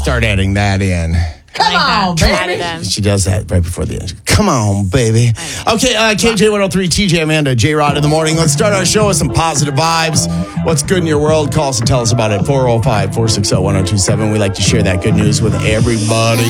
start adding that in. Come on, baby. She does that right before the end. Come on, baby. Okay, KJ 103, TJ Amanda, J-Rod in the morning. Let's start our show with some positive vibes. What's good in your world? Call us and tell us about it. 405-460-1027. We like to share that good news with everybody.